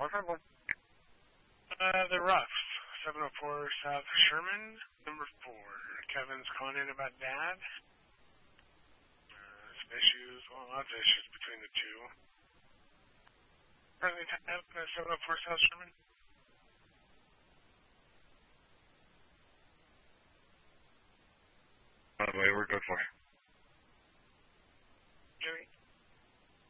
151. The Roughs, 704 South Sherman, number 4. Kevin's calling in about Dad. Some issues, well, lots of issues between the two. Presently type 704 South Sherman. By the way, we're good for.